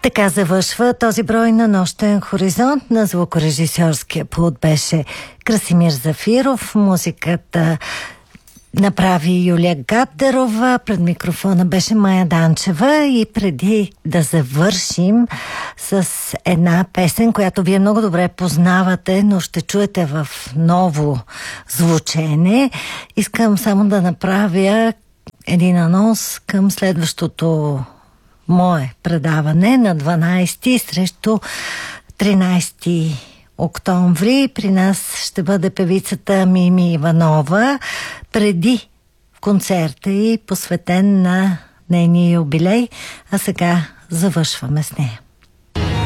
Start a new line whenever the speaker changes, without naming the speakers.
Така завършва този брой на Нощен хоризонт. На звукорежисьорския пулт беше Красимир Зафиров. Музиката направи Юлия Гаддарова. Пред микрофона беше Мая Данчева. И преди да завършим с една песен, която вие много добре познавате, но ще чуете в ново звучене, искам само да направя един анонс към следващото мое предаване на 12 срещу 13 октомври. При нас ще бъде певицата Мими Иванова преди концерта и посветен на нейния юбилей, а сега завършваме с нея.